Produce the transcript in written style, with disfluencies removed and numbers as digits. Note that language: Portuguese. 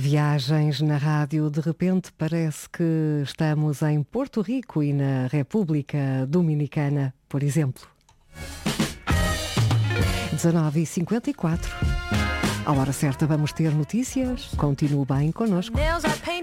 Viagens na rádio, de repente parece que estamos em Porto Rico e na República Dominicana, por exemplo. 19h54. À hora certa vamos ter notícias. Continue bem connosco.